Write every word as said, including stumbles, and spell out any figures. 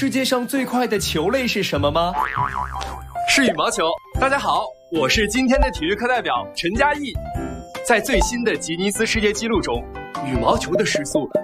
世界上最快的球类是什么吗？ 是羽毛球。大家好，我是今天的体育课代表陈嘉毅。在最新的吉尼斯世界纪录中，羽毛球的时速